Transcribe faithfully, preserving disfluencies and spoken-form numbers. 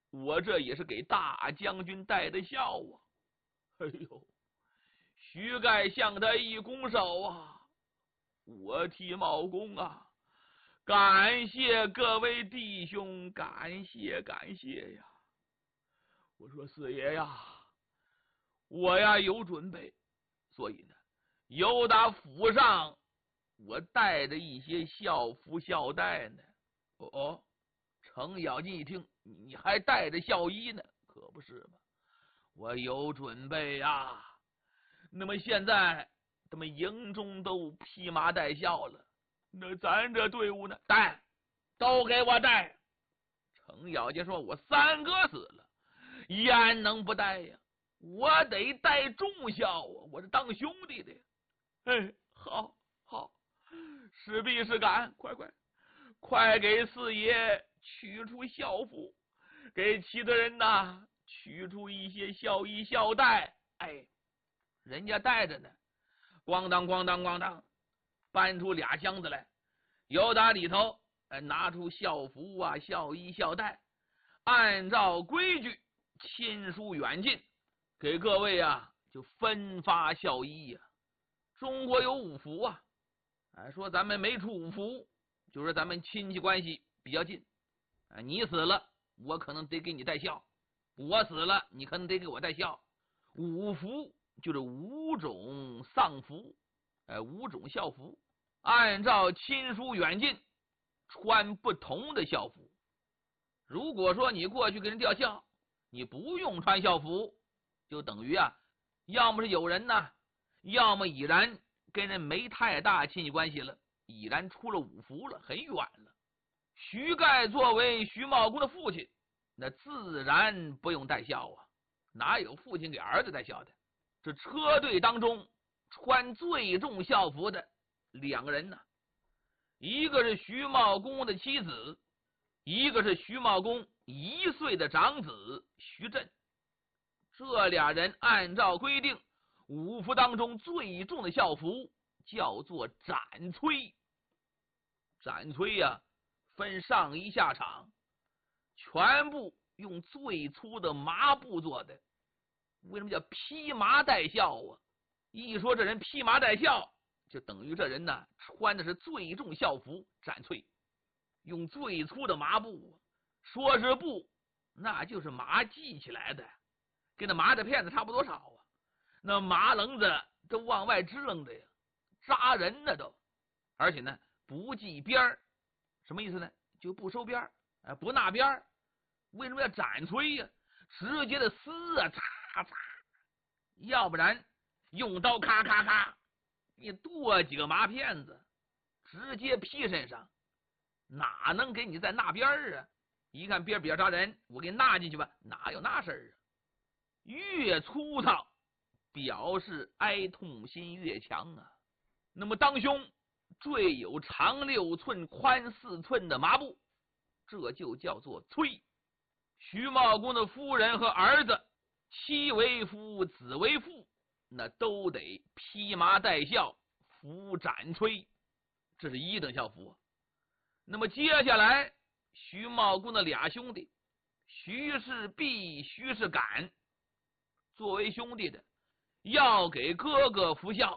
我这也是给大将军带的孝啊。哎呦，徐盖向他一拱手啊，我替茂公啊，感谢各位弟兄，感谢感谢呀。我说四爷呀，我呀有准备，所以呢，由打府上我带着一些孝服孝带呢。哦哦，程咬金一听，你还带着孝衣呢？可不是嘛，我有准备呀。那么现在他们营中都披麻戴孝了，那咱这队伍呢？带，都给我带。程咬金说：“我三哥死了，焉能不带呀？我得带重孝啊！我是当兄弟的呀。”哎，好，好，使必是敢，快快快给四爷取出孝服，给其他人呐取出一些孝衣孝带。哎，人家带着呢，咣当咣当咣当，搬出俩箱子来，由打里头拿出孝服啊、孝衣孝带，按照规矩亲疏远近，给各位啊就分发孝衣呀、啊。中国有五福啊，哎，说咱们没出五福，就是咱们亲戚关系比较近。哎，你死了，我可能得给你带孝；我死了，你可能得给我带孝。五福就是五种丧服，哎，五种孝服，按照亲疏远近穿不同的孝服。如果说你过去给人吊孝，你不用穿孝服，就等于啊，要么是有人呢，要么已然跟人没太大亲戚关系了，已然出了五福了，很远了。徐盖作为徐茂公的父亲，那自然不用带孝啊，哪有父亲给儿子带孝的？这车队当中穿最重孝服的两个人呢，一个是徐茂公的妻子，一个是徐茂公一岁的长子徐振。这俩人按照规定，五服当中最重的孝服叫做斩崔。斩崔呀、啊，分上衣下场，全部用最粗的麻布做的。为什么叫披麻戴孝啊？一说这人披麻戴孝，就等于这人呢穿的是最重孝服斩崔，用最粗的麻布，说是布，那就是麻系起来的，跟那麻的片子差不多少啊。那麻棱子都往外支棱着呀，扎人呢都，而且呢不系边儿，什么意思呢？就不收边儿，哎，不纳边儿。为什么要斩崔呀？直接的撕啊，擦擦，要不然用刀咔咔咔，你剁几个麻片子，直接劈身上，哪能给你再纳边儿啊？一看边比较扎人，我给你纳进去吧，哪有那事儿啊？越粗糙，表示哀痛心越强啊。那么当胸缀有长六寸、宽四寸的麻布，这就叫做崔。徐茂公的夫人和儿子，妻为夫，子为妇，那都得披麻戴孝，服斩崔，这是一等孝服。那么接下来，徐茂公的俩兄弟，徐世弼、徐世感，作为兄弟的，要给哥哥服孝，